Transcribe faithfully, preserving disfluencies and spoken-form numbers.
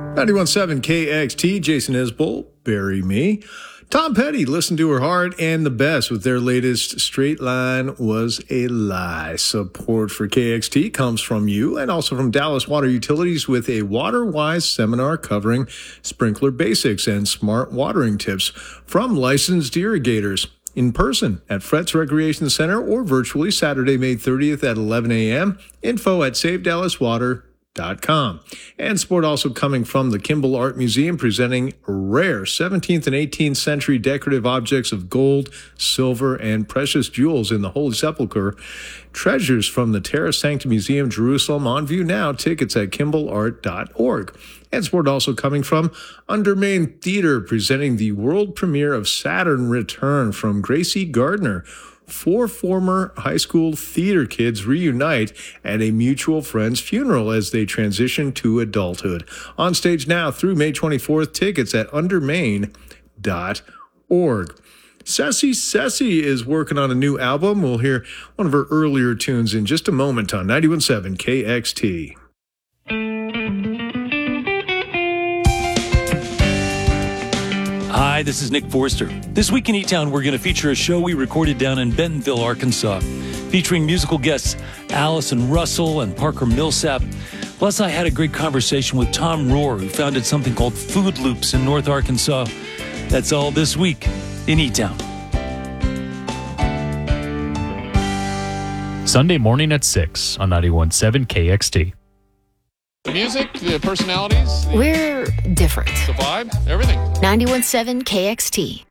ninety-one point seven K X T, Jason Isbell, Bury Me. Tom Petty, Listen to Her Heart, and The Best with their latest Straight Line Was a Lie. Support for K X T comes from you and also from Dallas Water Utilities with a WaterWise seminar covering sprinkler basics and smart watering tips from licensed irrigators. In person at Fretz Recreation Center or virtually Saturday, May thirtieth at eleven a.m. Info at save dallas water dot com. And support also coming from the Kimball Art Museum, presenting rare seventeenth and eighteenth century decorative objects of gold, silver, and precious jewels in the Holy Sepulchre. Treasures from the Terra Sancta Museum, Jerusalem, on view now. Tickets at kimball art dot org. And support also coming from Undermain Theater, presenting the world premiere of Saturn Return from Gracie Gardner. Four former high school theater kids reunite at a mutual friend's funeral as they transition to adulthood. On stage now through May twenty-fourth. Tickets at undermain dot org. Ceci Ceci is working on a new album. We'll hear one of her earlier tunes in just a moment on ninety-one point seven K X T. Hi, this is Nick Forster. This week in E-Town, we're going to feature a show we recorded down in Bentonville, Arkansas, featuring musical guests Allison Russell and Parker Millsap. Plus, I had a great conversation with Tom Rohr, who founded something called Food Loops in North Arkansas. That's all this week in E-Town. Sunday morning at six on ninety-one point seven K X T. The music, the personalities. The, We're different. the vibe, everything. ninety-one point seven K X T.